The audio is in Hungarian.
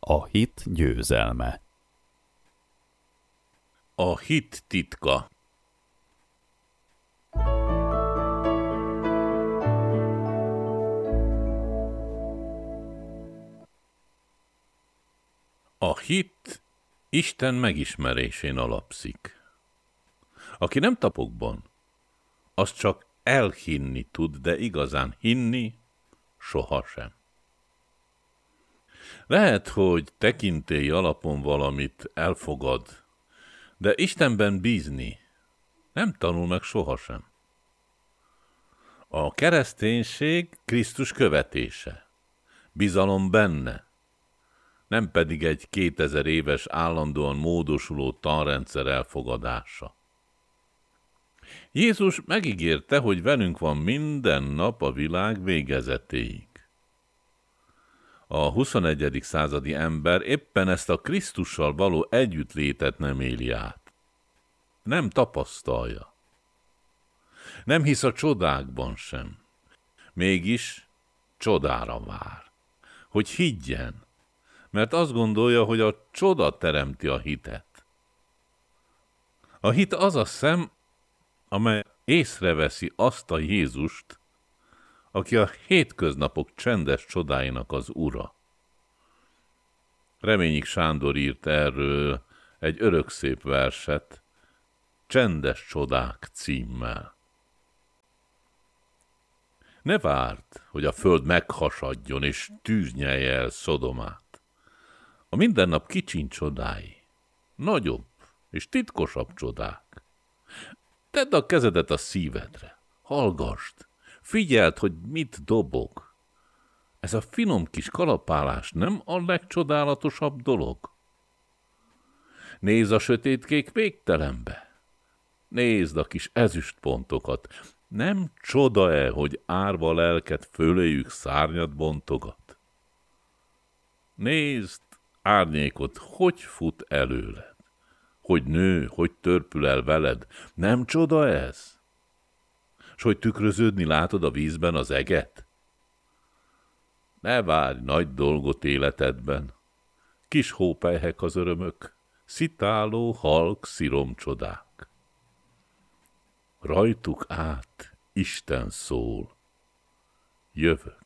A hit győzelme. A hit titka. A hit Isten megismerésén alapszik. Aki nem tapokban, az csak elhinni tud, de igazán hinni sohasem. Lehet, hogy tekintélyi alapon valamit elfogad, de Istenben bízni nem tanul meg sohasem. A kereszténység Krisztus követése, bizalom benne, nem pedig egy 2000 éves állandóan módosuló tanrendszer elfogadása. Jézus megígérte, hogy velünk van minden nap a világ végezetéig. A 21. századi ember éppen ezt a Krisztussal való együttlétet nem éli át. Nem tapasztalja. Nem hisz a csodákban sem. Mégis csodára vár. Hogy higgyen, mert azt gondolja, hogy a csoda teremti a hitet. A hit az a szem, amely észreveszi azt a Jézust, aki a hétköznapok csendes csodáinak az ura. Reményik Sándor írt erről egy örökszép verset, Csendes csodák címmel. Ne várd, hogy a föld meghasadjon és tűz nyelje el Szodomát. A mindennap kicsiny csodái, nagyobb és titkosabb csodák. Tedd a kezedet a szívedre, hallgasd, figyeld, hogy mit dobog. Ez a finom kis kalapálás nem a legcsodálatosabb dolog? Nézd a sötétkék végtelenbe. Nézd a kis ezüstpontokat. Nem csoda-e, hogy árva lelket föléjük szárnyat bontogat? Nézd árnyékot, hogy fut előled, hogy nő, hogy törpül el veled. Nem csoda ez? S hogy tükröződni látod a vízben az eget? Ne várj nagy dolgot életedben, kis hópelyhek az örömök, szitáló, halk sziromcsodák. Rajtuk át Isten szól, jövök.